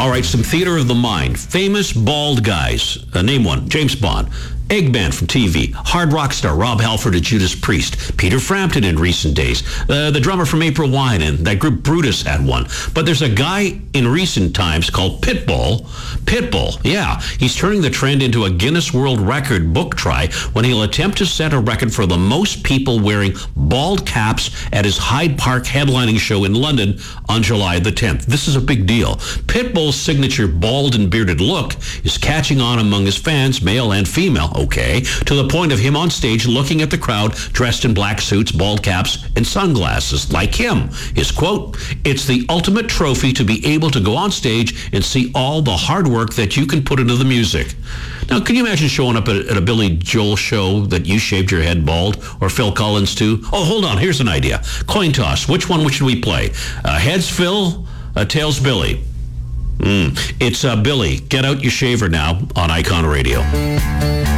All right, some theater of the mind. Famous bald guys. Name one. James Bond. Eggman from TV, hard rock star Rob Halford and Judas Priest, Peter Frampton in recent days, the drummer from April Wine, and that group Brutus had one. But there's a guy in recent times called Pitbull. Pitbull, yeah. He's turning the trend into a Guinness World Record book try when he'll attempt to set a record for the most people wearing bald caps at his Hyde Park headlining show in London on July the 10th. This is a big deal. Pitbull's signature bald and bearded look is catching on among his fans, male and female. Okay, to the point of him on stage looking at the crowd dressed in black suits, bald caps, and sunglasses, like him. His quote, "It's the ultimate trophy to be able to go on stage and see all the hard work that you can put into the music." Now, can you imagine showing up at a Billy Joel show that you shaved your head bald, or Phil Collins too? Oh, hold on, here's an idea. Coin toss, which one should we play? Heads Phil, tails Billy. It's Billy. Get out your shaver now on Icon Radio.